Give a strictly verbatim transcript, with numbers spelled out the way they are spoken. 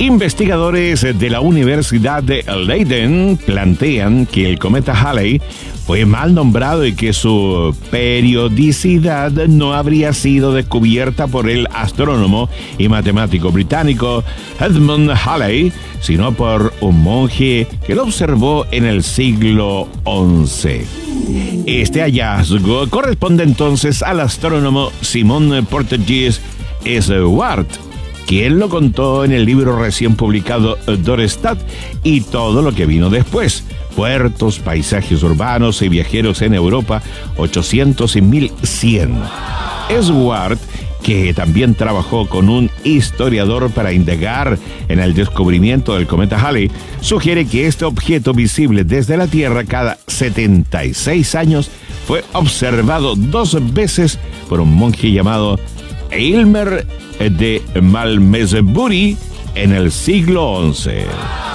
Investigadores de la Universidad de Leiden plantean que el cometa Halley fue mal nombrado y que su periodicidad no habría sido descubierta por el astrónomo y matemático británico Edmund Halley, sino por un monje que lo observó en el siglo once. Este hallazgo corresponde entonces al astrónomo Simon Porteous Swart, quien lo contó en el libro recién publicado Dorestad y todo lo que vino después: puertos, paisajes urbanos y viajeros en Europa, ochocientos y mil cien. Swart, que también trabajó con un historiador para indagar en el descubrimiento del cometa Halley, sugiere que este objeto visible desde la Tierra cada setenta y seis años fue observado dos veces por un monje llamado Aylmer de Malmesbury en el siglo once.